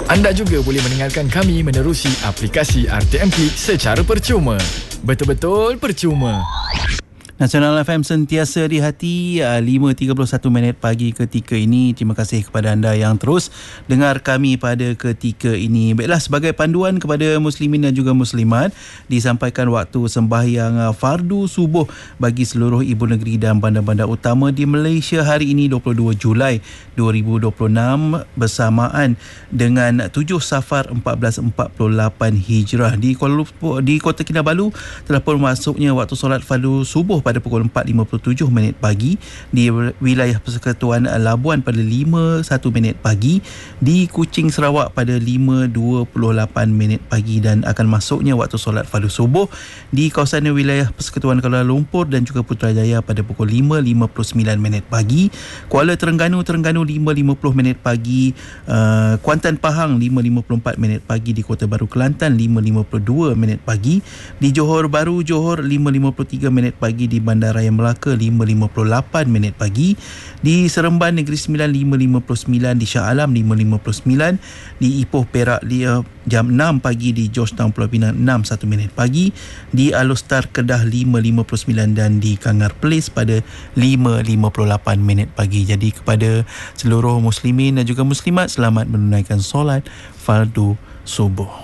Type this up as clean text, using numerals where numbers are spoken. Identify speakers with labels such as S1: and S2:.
S1: Anda juga boleh mendengarkan kami menerusi aplikasi RTM Klik secara percuma. Betul-betul percuma.
S2: Nasional FM sentiasa di hati. 5.31 pagi ketika ini. Terima kasih kepada anda yang terus dengar kami pada ketika ini. Baiklah, sebagai panduan kepada muslimin dan juga muslimat, disampaikan waktu sembahyang fardu subuh bagi seluruh ibu negeri dan bandar-bandar utama di Malaysia hari ini 22 Julai 2026 bersamaan dengan 7 Safar 1448 Hijrah. Di Kuala Lumpur, di Kota Kinabalu telah pun masuknya waktu solat fardu subuh pada pukul 4.57 pagi, di wilayah Persekutuan Labuan pada 5.1 pagi, di Kuching Sarawak pada 5.28 pagi, dan akan masuknya waktu solat fardu subuh di kawasan wilayah Persekutuan Kuala Lumpur dan juga Putrajaya pada pukul 5.59 pagi, Kuala Terengganu 5.50 pagi, Kuantan Pahang 5.54 pagi, di Kota Baru Kelantan 5.52 pagi, di Johor Bahru Johor 5.53 pagi, di Bandaraya Melaka 5.58 pagi, di Seremban Negeri Sembilan 5.59, di Shah Alam 5.59, di Ipoh Perak jam 6 pagi, di Georgetown Pulau Pinang 6.1 pagi, di Alostar Kedah 5.59, dan di Kangar Place pada 5.58 pagi. Jadi kepada seluruh muslimin dan juga muslimat, selamat menunaikan solat fardu subuh.